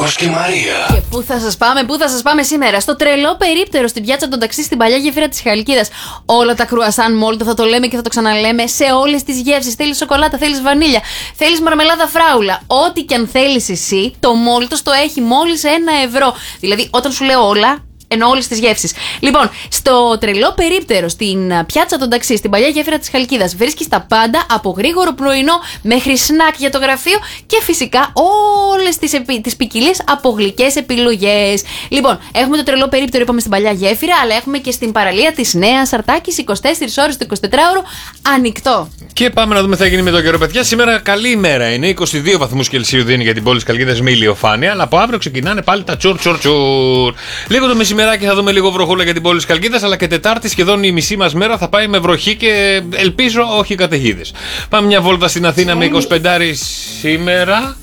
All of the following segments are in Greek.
Γιώργος και Μαρία. Και πού θα σας πάμε σήμερα? Στο τρελό περίπτερο στην πιάτσα των ταξί στην παλιά γέφυρα της Χαλκίδας. Όλα τα κρουασάν μόλτο, θα το λέμε και θα το ξαναλέμε, σε όλες τις γεύσεις. Θέλεις σοκολάτα, θέλεις βανίλια, θέλεις μαρμελάδα φράουλα. Ό,τι κι αν θέλεις εσύ, το μόλτος το έχει μόλις 1€. Δηλαδή, όταν σου λέω όλα, ενώ όλες τις γεύσεις. Λοιπόν, στο τρελό περίπτερο στην πιάτσα των ταξί, στην παλιά γέφυρα της Χαλκίδας, βρίσκεις τα πάντα από γρήγορο πρωινό μέχρι σνακ για το γραφείο και φυσικά όλες τις ποικιλίες από γλυκές επιλογές. Λοιπόν, έχουμε το τρελό περίπτερο, είπαμε, στην παλιά γέφυρα, αλλά έχουμε και στην παραλία της Νέας Αρτάκης 24 ώρες το 24ωρο ανοιχτό. Και πάμε να δούμε τι θα γίνει με το καιρό, παιδιά. Σήμερα καλή ημέρα είναι. 22 βαθμούς Κελσίου δίνει για την πόλη της Χαλκίδας με ηλιοφάνεια, αλλά από αύριο ξεκινάνε πάλι τα τσουρ. Λίγο το μεσημεράκι θα δούμε λίγο βροχούλα για την πόλη της Χαλκίδας, αλλά και Τετάρτη σχεδόν η μισή μας μέρα θα πάει με βροχή και ελπίζω όχι καταιγίδες. Πάμε μια βόλτα στην Αθήνα με 25 σήμερα.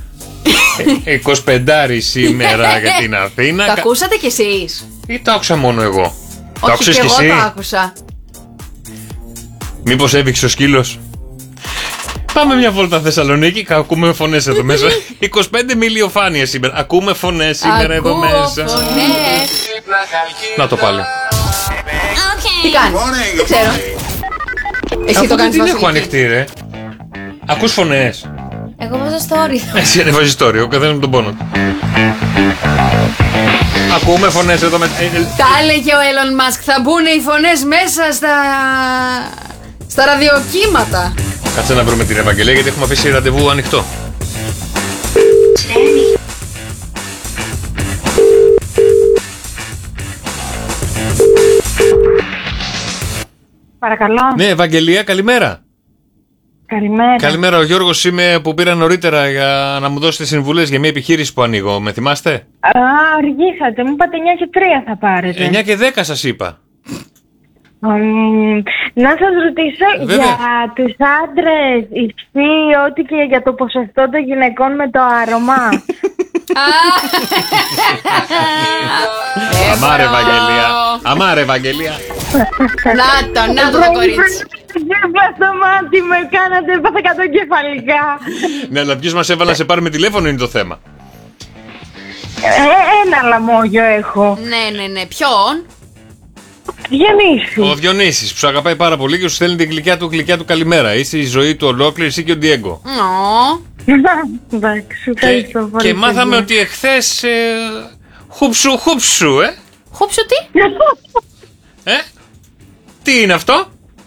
25 σήμερα για την Αθήνα. Το ακούσατε κι εσείς? Ή το άκουσα μόνο εγώ? Το Όχι, άκουσες και κι εγώ εσύ? το άκουσα. Μήπως έβηξε ο σκύλος? Πάμε μια βόλτα Θεσσαλονίκη, ακούμε φωνές εδώ μέσα. 25 με ηλιοφάνεια σήμερα. Ακούμε φωνές σήμερα εδώ μέσα. Φωνές. Να το πάλι. Τι κάνεις? Δεν ξέρω. Εσύ το κάνεις? Δεν έχω ανοιχτεί, ρε. Ακούς φωνές? Εγώ βάζω story. Εσύ ανεβάζεις story, ο καθένας με τον πόνο του. Ακούμε φωνές εδώ μέσα. Τα έλεγε ο Elon Musk, θα μπουν οι φωνές μέσα στα ραδιοκύματα. Κάτσε να βρούμε την Ευαγγελία γιατί έχουμε αφήσει ραντεβού ανοιχτό. Παρακαλώ. Ναι, Ευαγγελία, καλημέρα. Καλημέρα. Καλημέρα, ο Γιώργος είμαι που πήρα νωρίτερα για να μου δώσετε συμβουλές για μια επιχείρηση που ανοίγω. Με θυμάστε? Αργήσατε. Μου είπατε 9 και 3 θα πάρετε. 9 και 10 σας είπα. Να σας ρωτήσω για τους άντρες ισχύει ότι και για το ποσοστό των γυναικών με το άρωμα? Αμάρε Ευαγγελία. Αμάρε Ευαγγελία. Να το κορίτσι. Γεύλα στο μάτι με κάνατε, έπαθα κατοκεφαλικά. Ναι, αλλά ποιος μας έβαλε να σε πάρει με τηλέφωνο είναι το θέμα. Ένα λαμόγιο έχω. Ναι. Ποιον? Διονύση. Ο Διονύσης που σου αγαπάει πάρα πολύ και σου στέλνει την γλυκιά του καλημέρα. Είσαι η ζωή του ολόκληρη, εσύ και ο Ντιέγκο. Εντάξει, ευχαριστώ πολύ. Και μάθαμε ότι εχθές χούψου. Χούψου τι? Τι είναι αυτό?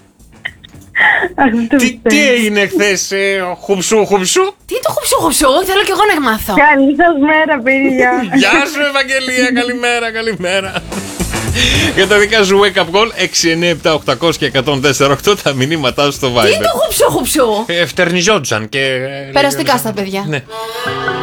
Τι έγινε εχθές χούψου? Τι είναι το χούψου? Θέλω κι εγώ να μάθω. Καλή σας μέρα, παιδιά. Γεια σου Ευαγγελία, καλημέρα. Για τα δικά σου wake up call 697-800 και 104-8 τα μηνύματά σου στο Viber. Τι είναι το χούψου? Φτερνιζόντουσαν και... Περαστικά στα παιδιά. Ναι.